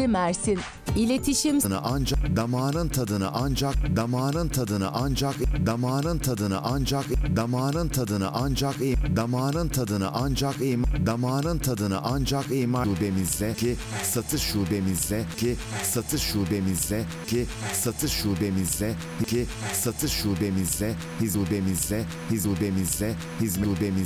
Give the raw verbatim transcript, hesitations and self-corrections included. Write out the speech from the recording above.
Denizli, Mersin. İletişim tadını ancak damağının tadını ancak damağının tadını ancak damağının tadını ancak damağının tadını ancak damağının tadını ancak damağının tadını ancak imar şubemizle ki satış şubemizle ki satış şubemizle ki satış şubemizle ki satış şubemizle hizubemizle hizubemizle hizubemizle